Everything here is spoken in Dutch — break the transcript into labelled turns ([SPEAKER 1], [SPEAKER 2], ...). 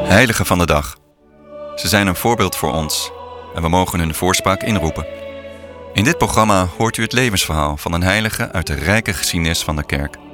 [SPEAKER 1] Heiligen van de dag. Ze zijn een voorbeeld voor ons en we mogen hun voorspraak inroepen. In dit programma hoort u het levensverhaal van een heilige uit de rijke geschiedenis van de kerk.